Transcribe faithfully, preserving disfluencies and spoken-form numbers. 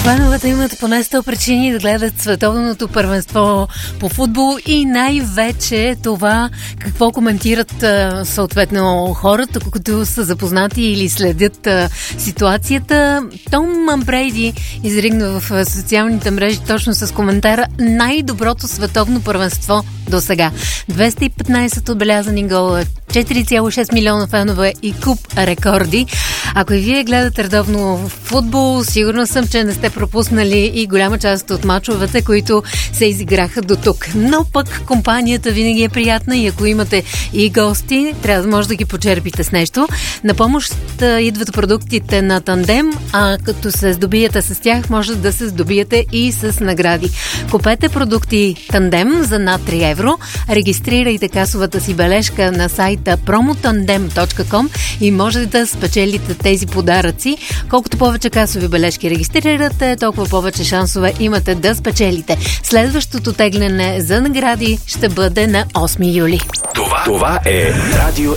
Фановете имат поне сто причини да гледат световното първенство по футбол и най-вече това какво коментират съответно хората, които са запознати или следят ситуацията. Том Брейди изригна в социалните мрежи точно с коментара най-доброто световно първенство до сега. двеста и петнайсет отбелязани гола, четири цяло и шест милиона фенове и куп рекорди. Ако и вие гледате редовно футбол, сигурно съм, че не сте пропуснали и голяма част от мачовете, които се изиграха до тук. Но пък компанията винаги е приятна и ако имате и гости, трябва да може да ги почерпите с нещо. На помощ идват продуктите на Тандем, а като се здобиете с тях, може да се здобиете и с награди. Купете продукти Тандем за над три евро, регистрирайте касовата си бележка на сайта промотандем точка ком и може да спечелите тези подаръци. Колкото повече касови бележки регистрирате, толкова повече шансове имате да спечелите. Следващото тегляне за награди ще бъде на осми юли. Това, това е Радио